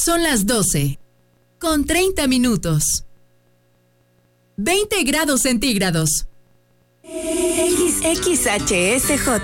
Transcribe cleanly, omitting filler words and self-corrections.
Son las 12, con 30 minutos. 20 grados centígrados. XHSJ